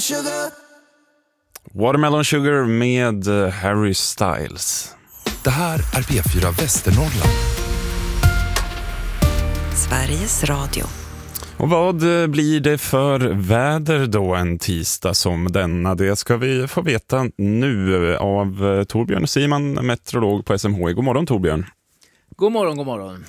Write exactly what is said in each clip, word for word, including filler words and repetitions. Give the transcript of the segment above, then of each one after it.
sugar. Watermelon Sugar med Harry Styles. Det här är P fyra Västernorrland. Sveriges Radio. Och vad blir det för väder då en tisdag som denna? Det ska vi få veta nu av Torbjörn Siman, meteorolog på S M H I. God morgon Torbjörn. God morgon, god morgon.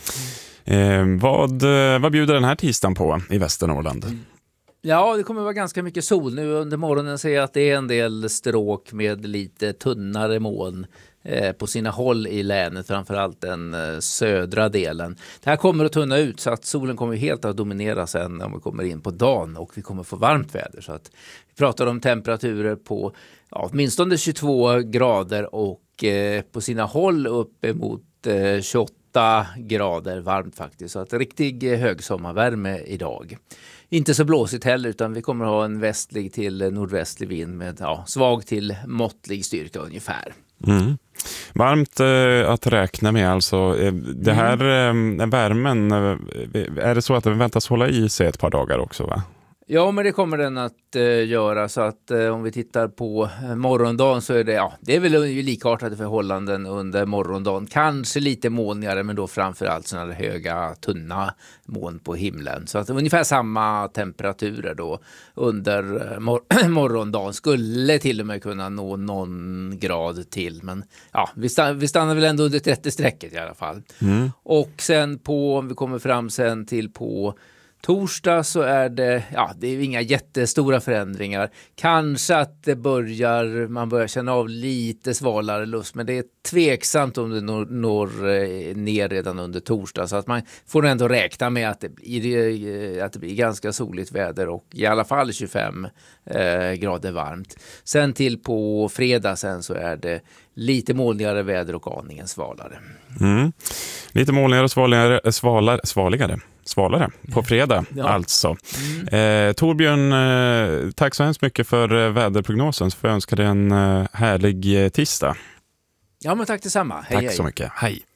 Eh, vad, vad bjuder den här tisdagen på i Västernorrland? Mm. Ja, det kommer vara ganska mycket sol. Nu under morgonen ser jag att det är en del stråk med lite tunnare moln eh, på sina håll i länet, framförallt den eh, södra delen. Det här kommer att tunna ut så att solen kommer helt att dominera sen om vi kommer in på dagen och vi kommer få varmt väder. Så att vi pratar om temperaturer på ja, åtminstone tjugotvå grader och eh, på sina håll upp emot eh, tjugoåtta grader varmt faktiskt. Så att riktig högsommarvärme idag. Inte så blåsigt heller, utan vi kommer att ha en västlig till nordvästlig vind med ja, svag till måttlig styrka ungefär. Mm. Varmt eh, att räkna med alltså. Eh, det här eh, värmen, eh, är det så att den väntas hålla i sig ett par dagar också va? Ja, men det kommer den att eh, göra så att eh, om vi tittar på eh, morgondagen så är det, ja, det är väl likartade förhållanden under morgondagen. Kanske lite molnigare men då framförallt sådana höga, tunna moln på himlen. Så att ungefär samma temperaturer då under eh, mor- morgondagen. Skulle till och med kunna nå någon grad till. Men ja, vi, stann- vi stannar väl ändå under trettio-strecket i alla fall. Mm. Och sen på, om vi kommer fram sen till på torsdag så är det, ja, det är inga jättestora förändringar. Kanske att det börjar, man börjar känna av lite svalare luft, men det är tveksamt om det når, når ner redan under torsdag. Så att man får ändå räkna med att det blir, att det blir ganska soligt väder och i alla fall tjugofem eh, grader varmt. Sen till på fredag sen så är det lite molnigare väder och aningen svalare. Mm. Lite molnigare och svalare, svalare, svaligare. Svalare på fredag ja. Alltså. Mm. Eh, Torbjörn, eh, tack så hemskt mycket för eh, väderprognosen. Så får jag önska dig en eh, härlig eh, tisdag. Ja, men tack detsamma. Hej, tack hej. så mycket. Hej.